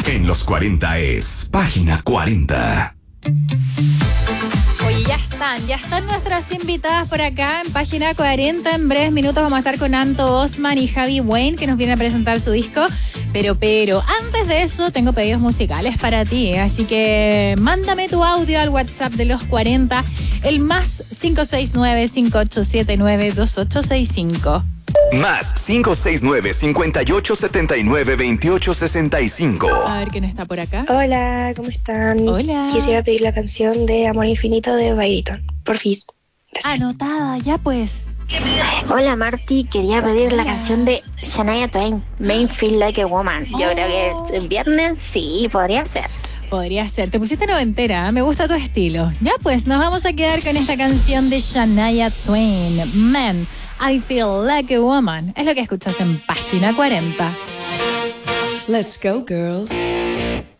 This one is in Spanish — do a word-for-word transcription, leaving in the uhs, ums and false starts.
En los cuarenta es Página cuarenta. Oye, ya están, ya están nuestras invitadas por acá en Página cuarenta. En breves minutos vamos a estar con Anto Osman y Javi Wayne, que nos vienen a presentar su disco. Pero, pero, antes de eso, tengo pedidos musicales para ti. Así que mándame tu audio al WhatsApp de los cuarenta, el más cinco seis nueve, cinco ocho siete nueve, dos ocho seis cinco. Más cinco seis nueve, cinco ocho siete nueve, dos ocho seis cinco. A ver quién está por acá. Hola, ¿cómo están? Hola. Quisiera pedir la canción de Amor Infinito de Byron. Por fin. Gracias. Anotada, ya pues. Hola Marty, quería pedir la Hola. canción de Shania Twain, Main Feel Like a Woman. Yo Oh. creo que el viernes sí, podría ser. Podría ser. Te pusiste noventera, ¿eh? Me gusta tu estilo. Ya pues, nos vamos a quedar con esta canción de Shania Twain. Man, I Feel Like a Woman. Es lo que escuchas en Página cuarenta. Let's go, girls.